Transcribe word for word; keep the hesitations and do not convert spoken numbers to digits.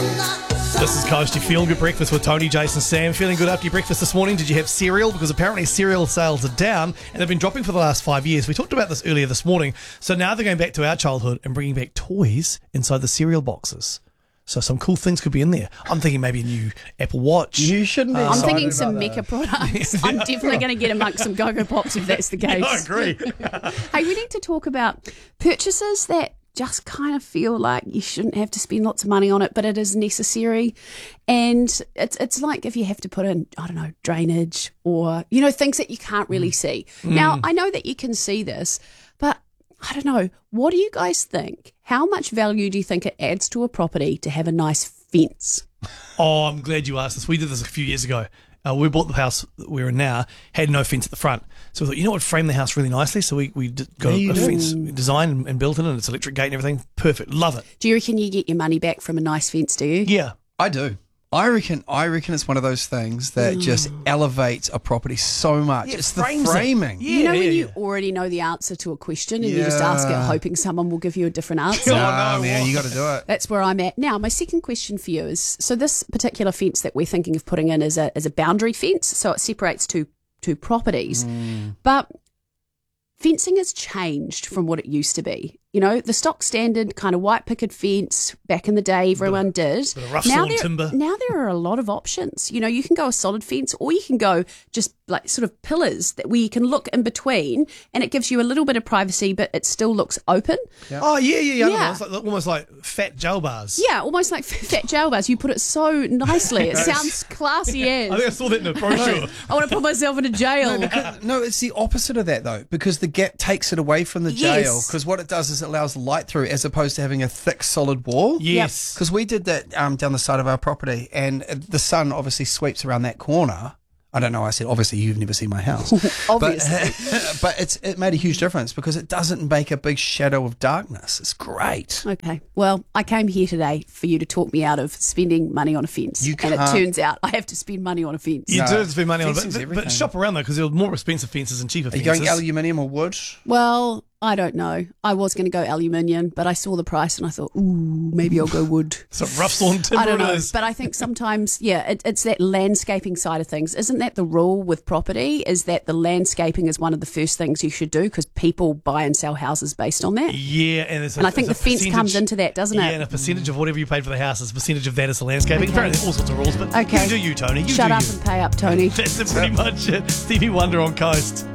This is Coast, your feel good breakfast with Tony, Jason, Sam. Feeling good after your breakfast this morning? Did you have cereal? Because apparently cereal sales are down and they've been dropping for the last five years. We talked about this earlier this morning. So now they're going back to our childhood and bringing back toys inside the cereal boxes. So some cool things could be in there. I'm thinking maybe a new Apple Watch. You shouldn't be. I'm excited thinking about some that. Mecca products. I'm definitely going to get amongst some Go-Go Pops if that's the case. I agree. Hey, we need to talk about purchases that just kind of feel like you shouldn't have to spend lots of money on it, but it is necessary. And it's it's like if you have to put in, I don't know, drainage or, you know, things that you can't really see. Mm. Now, I know that you can see this, but I don't know. What do you guys think? How much value do you think it adds to a property to have a nice fence? Oh, I'm glad you asked this. We did this a few years ago. Uh, we bought the house that we're in now, had no fence at the front. So we thought, you know what would frame the house really nicely? So we, we d- got Yeah, a, a you fence do. designed and, and built in, and it's electric gate and everything. Perfect. Love it. Do you reckon you get your money back from a nice fence, do you? Yeah. I do. I reckon. I reckon it's one of those things that just elevates a property so much. Yeah, it it's the frames it. framing. Yeah, You know yeah, when yeah. you already know the answer to a question and you just ask it Yeah. hoping someone will give you a different answer? Oh, Nah, no, man, what? you got to do it. That's where I'm at. Now, my second question for you is, so this particular fence that we're thinking of putting in is a, is a boundary fence, so it separates two, two properties. But fencing has changed from what it used to be. You know, the stock standard kind of white picket fence back in the day, everyone did. bit of rough now sawn there, timber. now there are a lot of options. You know, you can go a solid fence or you can go just like sort of pillars that where you can look in between and it gives you a little bit of privacy, but it still looks open. Oh, yeah, yeah, yeah. I know. Yeah. It's like, almost like fat gel bars. Yeah, almost like fat jail bars. You put it so nicely. It sounds classy I think I as. saw that in a brochure. I want to put myself in a jail. No, it's the opposite of that though, because the gap takes it away from the jail. Yes. Because what it does is it allows light through, as opposed to having a thick, solid wall. Yes. Because we did that um, down the side of our property, and the sun obviously sweeps around that corner. I don't know. I said obviously you've never seen my house, Obviously. but, but it's it made a huge difference because it doesn't make a big shadow of darkness. It's great. Okay. Well, I came here today for you to talk me out of spending money on a fence. You and it can't. turns out I have to spend money on a fence. You No, do have to spend money on it, fencing's but, but, everything. but shop around though, because there are more expensive fences and cheaper Are you fences. going aluminium or wood? Well, I don't know. I was going to go aluminium, but I saw the price and I thought, ooh, maybe I'll go wood. Some rough sawn timber I don't it know, is. but I think sometimes, yeah, it, it's that landscaping side of things. Isn't that the rule with property? Is that the landscaping is one of the first things you should do because people buy and sell houses based on that? Yeah, and, it's a, And I think it's the a fence percentage- comes into that, doesn't it? Yeah, and a percentage of whatever you paid for the house is a percentage of that is the landscaping. Okay. Apparently, all sorts of rules, but Okay. you do you, Tony. You Shut do up you. and pay up, Tony. That's pretty much it. Stevie Wonder on Coast.